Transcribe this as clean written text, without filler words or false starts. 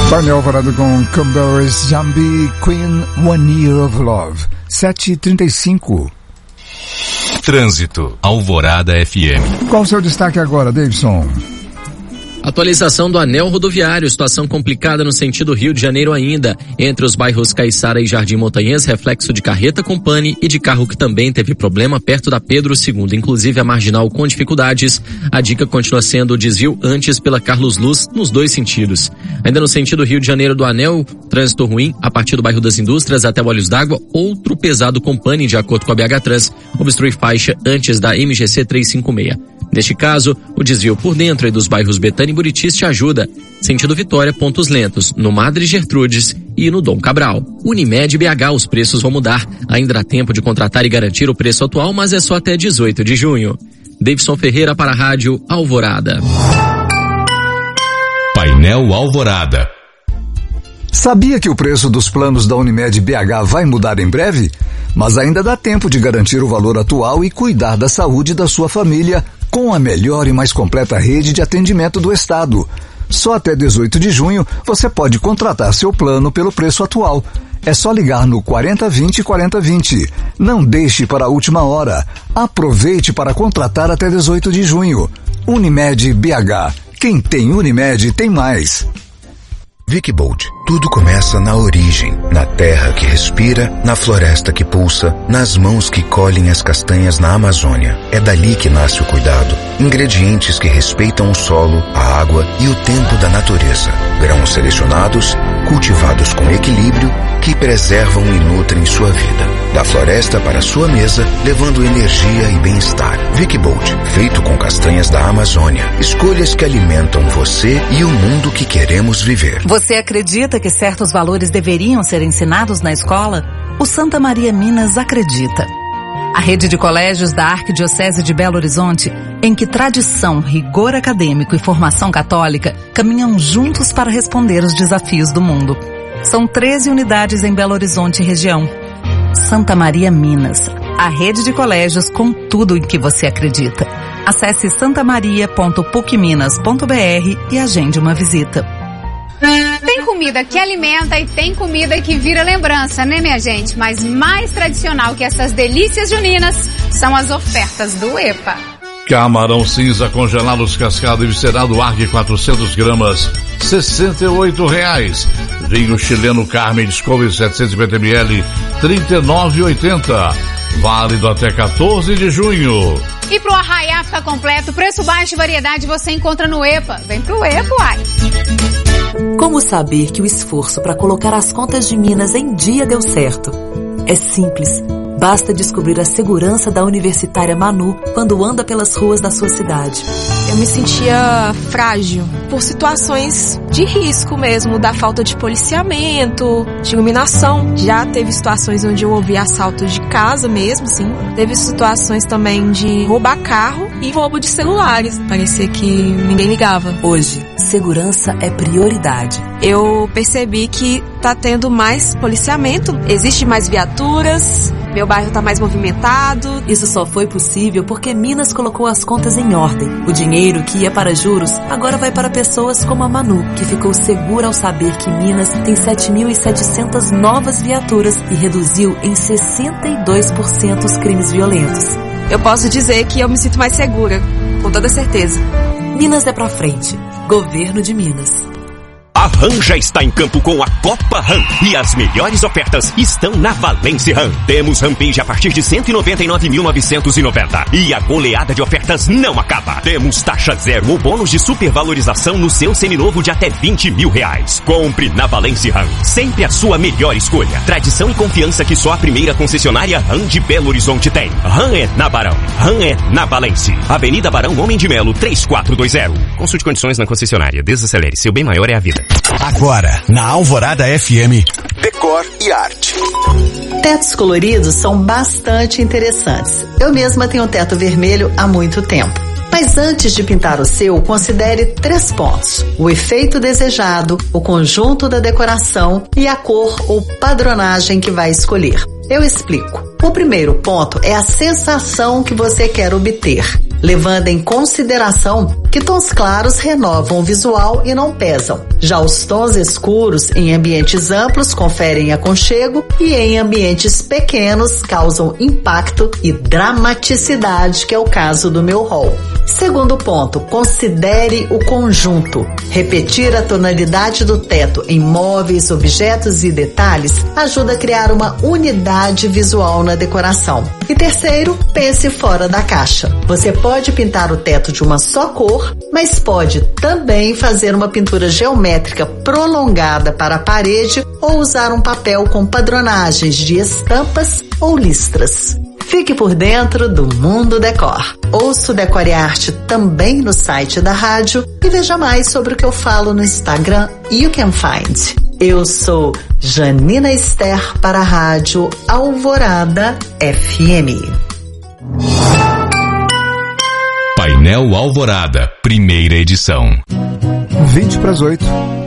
Painel Alvorada com Cranberries, Jambi, Queen, One Year of Love. 7h35. Trânsito, Alvorada FM. Qual o seu destaque agora, Davidson? Atualização do anel rodoviário, situação complicada no sentido Rio de Janeiro ainda, entre os bairros Caiçara e Jardim Montanhês, reflexo de carreta com pane e de carro que também teve problema perto da Pedro II, inclusive a marginal com dificuldades. A dica continua sendo o desvio antes pela Carlos Luz nos dois sentidos. Ainda no sentido Rio de Janeiro do anel, trânsito ruim a partir do bairro das Indústrias até o Olhos d'Água, outro pesado com pane de acordo com a BH Trans, obstrui faixa antes da MGC 356. Neste caso, o desvio por dentro e dos bairros Betânia e Buritis te ajuda. Sentido Vitória, pontos lentos, no Madre Gertrudes e no Dom Cabral. Unimed BH, os preços vão mudar. Ainda há tempo de contratar e garantir o preço atual, mas é só até 18 de junho. Davidson Ferreira para a Rádio Alvorada. Painel Alvorada. Sabia que o preço dos planos da Unimed BH vai mudar em breve? Mas ainda dá tempo de garantir o valor atual e cuidar da saúde da sua família com a melhor e mais completa rede de atendimento do estado. Só até 18 de junho você pode contratar seu plano pelo preço atual. É só ligar no 4020 4020. Não deixe para a última hora. Aproveite para contratar até 18 de junho. Unimed BH. Quem tem Unimed tem mais. Wikibold. Tudo começa na origem, na terra que respira, na floresta que pulsa, nas mãos que colhem as castanhas na Amazônia. É dali que nasce o cuidado. Ingredientes que respeitam o solo, a água e o tempo da natureza. Grãos selecionados, cultivados com equilíbrio, que preservam e nutrem sua vida. Da floresta para a sua mesa, levando energia e bem-estar. Wikibold, feito com castanhas da Amazônia. Escolhas que alimentam você e o mundo que queremos viver. Você acredita que certos valores deveriam ser ensinados na escola? O Santa Maria Minas acredita. A rede de colégios da Arquidiocese de Belo Horizonte, em que tradição, rigor acadêmico e formação católica caminham juntos para responder os desafios do mundo. São 13 unidades em Belo Horizonte e região. Santa Maria Minas, a rede de colégios com tudo em que você acredita. Acesse santamaria.pucminas.br e agende uma visita. Tem comida que alimenta e tem comida que vira lembrança, né, minha gente? Mas mais tradicional que essas delícias juninas são as ofertas do EPA. Camarão cinza congelado descascado e viscerado Arque 400 gramas, R$68. Vinho chileno Carmen Discovery 750 ml, R$39,80. Válido até 14 de junho. E pro arraiá ficar completo, preço baixo e variedade você encontra no EPA. Vem pro EPA, uai. Como saber que o esforço para colocar as contas de Minas em dia deu certo? É simples. Basta descobrir a segurança da universitária Manu quando anda pelas ruas da sua cidade. Eu me sentia frágil por situações de risco mesmo, da falta de policiamento, de iluminação. Já teve situações onde eu ouvi assaltos de casa mesmo, sim. Teve situações também de roubar carro e roubo de celulares. Parecia que ninguém ligava. Hoje, segurança é prioridade. Eu percebi que tá tendo mais policiamento, existe mais viaturas, meu bairro tá mais movimentado. Isso só foi possível porque Minas colocou as contas em ordem. O dinheiro que ia para juros agora vai para pessoas como a Manu, que ficou segura ao saber que Minas tem 7.700 novas viaturas e reduziu em 62% os crimes violentos. Eu posso dizer que eu me sinto mais segura, com toda certeza. Minas é pra frente. Governo de Minas. A RAM já está em campo com a Copa RAM e as melhores ofertas estão na Valence RAM. Temos Rampage a partir de 199.990 e a goleada de ofertas não acaba. Temos taxa zero ou bônus de supervalorização no seu seminovo de até R$20 mil. Compre na Valence RAM, sempre a sua melhor escolha. Tradição e confiança que só a primeira concessionária RAM de Belo Horizonte tem. RAM é na Barão, RAM é na Valence. Avenida Barão Homem de Melo 3420. Consulte condições na concessionária. Desacelere, seu bem maior é a vida. Agora, na Alvorada FM, Decor e Arte. Tetos coloridos são bastante interessantes. Eu mesma tenho um teto vermelho há muito tempo. Mas antes de pintar o seu, considere 3 pontos: o efeito desejado, o conjunto da decoração e a cor ou padronagem que vai escolher. Eu explico. O primeiro ponto é a sensação que você quer obter, levando em consideração que tons claros renovam o visual e não pesam. Já os tons escuros em ambientes amplos conferem aconchego e em ambientes pequenos causam impacto e dramaticidade, que é o caso do meu hall. Segundo ponto, considere o conjunto. Repetir a tonalidade do teto em móveis, objetos e detalhes ajuda a criar uma unidade visual na decoração. E terceiro, pense fora da caixa. Você pode pintar o teto de uma só cor, mas pode também fazer uma pintura geométrica prolongada para a parede ou usar um papel com padronagens de estampas ou listras. Fique por dentro do Mundo Decor. Ouça o Decore Arte também no site da rádio e veja mais sobre o que eu falo no Instagram You Can Find. Eu sou Janina Esther para a Rádio Alvorada FM. Painel Alvorada, primeira edição. 7:20.